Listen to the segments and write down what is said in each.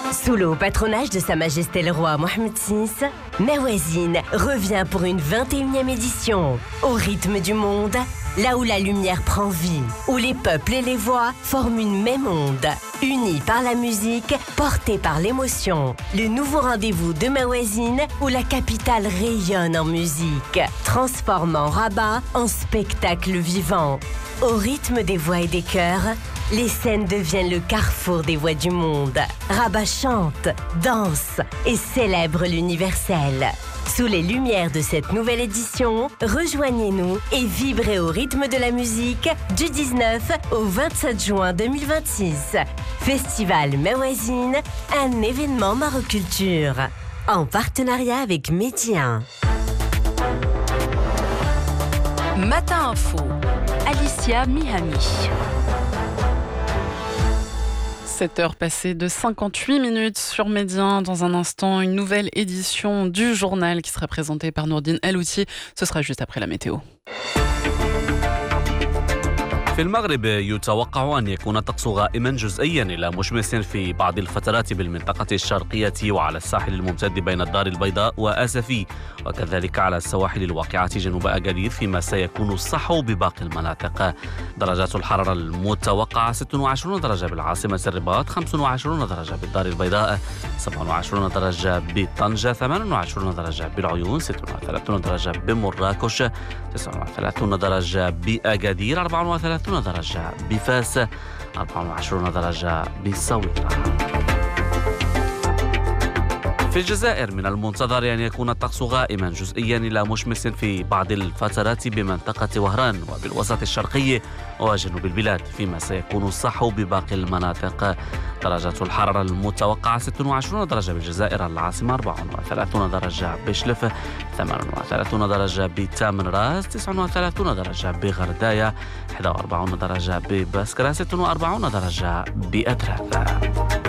Sous le haut patronage de Sa Majesté le Roi Mohammed VI, Mawazine revient pour une 21e édition. Au rythme du monde, là où la lumière prend vie, où les peuples et les voix forment une même onde. Unis par la musique, portés par l'émotion. Le nouveau rendez-vous de Mawazine où la capitale rayonne en musique, transformant Rabat en spectacle vivant. Au rythme des voix et des chœurs, les scènes deviennent le carrefour des voix du monde. Rabat chante, danse et célèbre l'universel. Sous les lumières de cette nouvelle édition, rejoignez-nous et vibrez au rythme de la musique du 19 au 27 juin 2026. Festival Mawazine, un événement Maroculture. En partenariat avec Média. Matin Info, Alicia Mihami. 7h passées de 58 minutes sur Média. Dans un instant, une nouvelle édition du journal qui sera présentée par Nourdine Alouti. Ce sera juste après la météo. في المغرب يتوقع أن يكون الطقس غائما جزئيا إلى مشمس في بعض الفترات بالمنطقة الشرقية وعلى الساحل الممتد بين الدار البيضاء وآسفي، وكذلك على السواحل الواقعة جنوب أكادير، فيما سيكون الصحو بباقي المناطق. درجات الحرارة المتوقعة 26 درجة بالعاصمة الرباط، 25 درجة بالدار البيضاء، 27 درجة بطنجة، 28 درجة بالعيون، 36 درجة بمراكش، 39 درجة بأكادير، 34 درجة بفاس، 24 درجة بالصويرة. في الجزائر من المنتظر أن يكون الطقس غائما جزئيا إلى مشمس في بعض الفترات بمنطقة وهران وبالوسط الشرقي وجنوب البلاد، فيما سيكون الصحو بباقي المناطق. درجات الحرارة المتوقعة 26 درجة بالجزائر العاصمة، 34 درجة بشلف، 38 درجة بتامن راس، 39 درجة بغرداية، 41 درجة ببسكرة، 46 درجة بأدراث.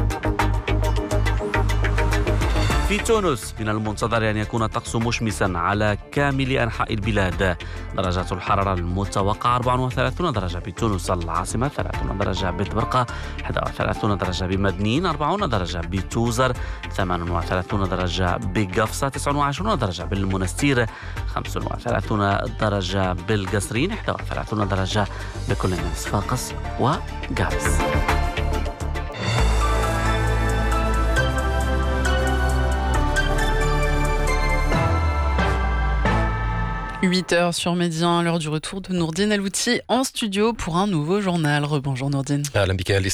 في تونس من المنتظر أن يكون الطقس مشمسا على كامل أنحاء البلاد. درجات الحرارة المتوقعة 34 درجة بتونس العاصمة، 30 درجة بطبرقة، 31 درجة بمدنين، 40 درجة بتوزر، 38 درجة بقفصة، 29 درجة بالمنستير، 35 درجة بالقصرين، 31 درجة بكل من صفاقس وقابس. 8h sur Média, l'heure du retour de Nourdine Alouti en studio pour un nouveau journal. Rebonjour Nourdine. أهلا بك